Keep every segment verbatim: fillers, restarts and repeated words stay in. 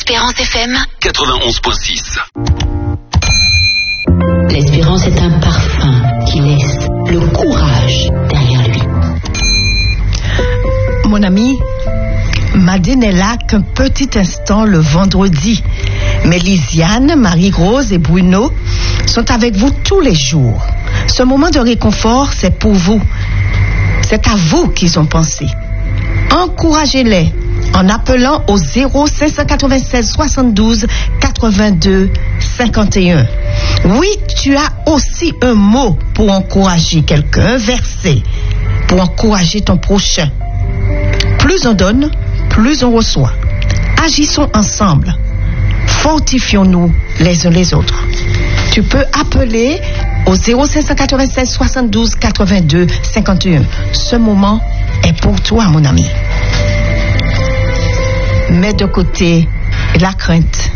Espérance F M quatre-vingt-onze virgule six. L'espérance est un parfum qui laisse le courage derrière lui. Mon ami, Madé n'est là qu'un petit instant le vendredi. Mais Lisiane, Marie-Rose et Bruno sont avec vous tous les jours. Ce moment de réconfort, c'est pour vous. C'est à vous qu'ils ont pensé. Encouragez-les en appelant au zéro cinq cent quatre-vingt-seize soixante-douze quatre-vingt-deux cinquante et un. Oui, tu as aussi un mot pour encourager quelqu'un, un verset pour encourager ton prochain. Plus on donne, plus on reçoit. Agissons ensemble. Fortifions-nous les uns les autres. Tu peux appeler au zéro cinq cent quatre-vingt-seize soixante-douze quatre-vingt-deux cinquante et un. Ce moment est pour toi, mon ami. Mets de côté la crainte.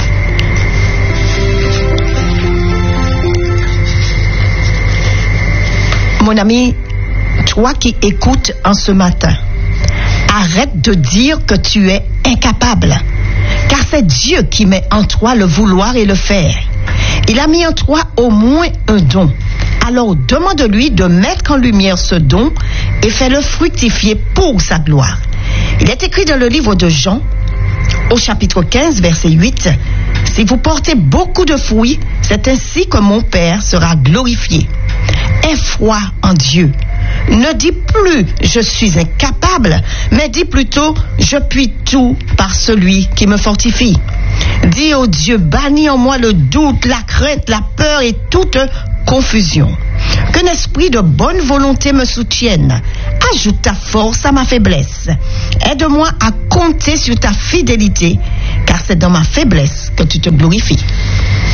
Mon ami, toi qui écoutes en ce matin, arrête de dire que tu es incapable, car c'est Dieu qui met en toi le vouloir et le faire. Il a mis en toi au moins un don. Alors demande-lui de mettre en lumière ce don et fais-le fructifier pour sa gloire. Il est écrit dans le livre de Jean, au chapitre quinze, verset huit, « Si vous portez beaucoup de fruits, c'est ainsi que mon Père sera glorifié. » Aie foi en Dieu. Ne dis plus « je suis incapable », mais dis plutôt « je puis tout par celui qui me fortifie ». Dis au Dieu, bannis en moi le doute, la crainte, la peur et toute confusion. Qu'un esprit de bonne volonté me soutienne. Ajoute ta force à ma faiblesse. Aide-moi à compter sur ta fidélité, car c'est dans ma faiblesse que tu te glorifies.